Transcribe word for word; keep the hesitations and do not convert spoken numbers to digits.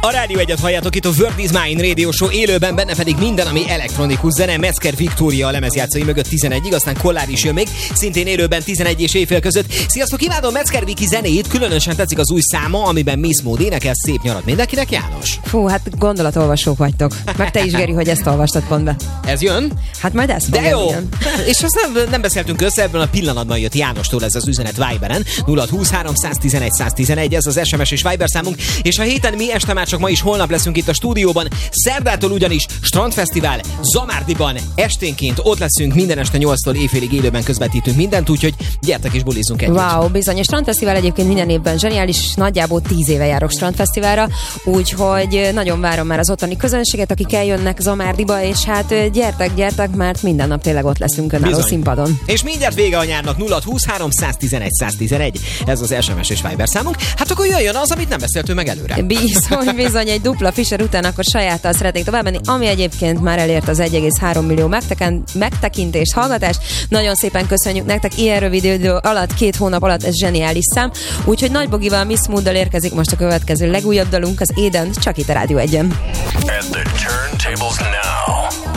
A Rádió egyet halljátok, itt a World is Mine Radio Show élőben, benne pedig minden, ami elektronikus zene. Metzger Viktória a lemezjátszói mögött tizenegyig, aztán Kollár is jön még, szintén élőben tizenegy és éjfél között. Sziasztok, imádom Metzger Viki zenéjét, különösen tetszik az új száma, amiben Miss Moody énekel. Szép nyarat mindenkinek, János. Fú, hát gondolatolvasók vagytok. Meg te is, Geri, hogy ezt olvastad pont be. Ez jön? Hát majd ezt De jó! jön. És azt nem, nem beszéltünk össze, ebben a pillanatban jött Jánostól ez az üzenet Viberen. nulla húsz három tizenegy tizenegy, ez az es em es és Viber számunk. És a héten mi este már csak ma is holnap leszünk itt a stúdióban. Szerdától ugyanis Strandfesztivál Zamárdiban esténként ott leszünk, minden este nyolctól éjfélig élőben közvetítünk mindent, úgyhogy gyertek és bulizzunk együtt. Wow, bizony. A Strandfesztivál egyébként minden évben zseniális, nagyjából tíz éve járok Strandfesztiválra, úgyhogy nagyon várom már az ottani közönséget, akik eljönnek Zamárdiba, és hát gyertek, gyertek, mert minden nap tényleg ott leszünk önálló színpadon. És mindjárt vége a nyárnak. Nulla húsz három tizenegy tizenegy, ez az es em es és Viber számunk. Hát akkor jöjjön az, amit nem beszéltünk meg előre. Bizony, bizony, egy dupla Fischer után akkor sajáttal szeretnék tovább menni, ami egyébként már elért az egy egész három millió megteken, megtekintést, hallgatást. Nagyon szépen köszönjük nektek, ilyen rövid idő alatt, két hónap alatt, ez zseniális szám. Úgyhogy Nagy Bogival, Miss Mooddal érkezik most a következő legújabb dalunk, az Éden, csak itt a Rádió egyen. And the turntables now.